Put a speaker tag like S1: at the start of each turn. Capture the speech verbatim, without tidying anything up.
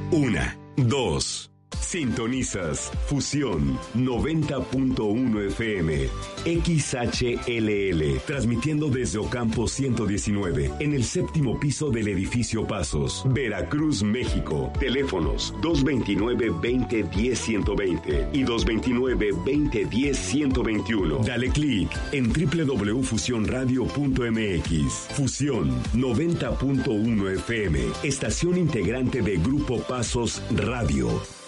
S1: Una, dos. Sintonizas Fusión noventa punto uno F M, X H L L, transmitiendo desde Ocampo ciento diecinueve, en el séptimo piso del edificio Pasos, Veracruz, México. Teléfonos dos veintinueve, veinte, diez, ciento veinte y dos veintinueve, veinte, diez, ciento veintiuno. Dale clic en doble u doble u doble u punto fusión radio punto m x. Fusión noventa punto uno F M, estación integrante de Grupo Pasos Radio.